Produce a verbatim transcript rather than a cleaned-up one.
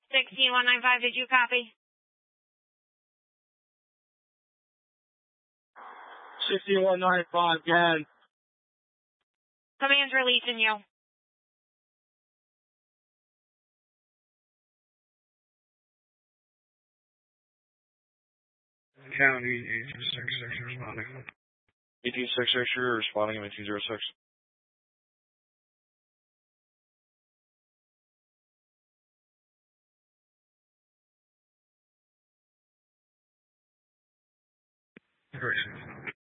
sixteen one nine five, did you copy? sixteen one nine five, again. Command's releasing you. County eighteen six six responding. eighteen six six, you're responding, eighteen zero six. Great.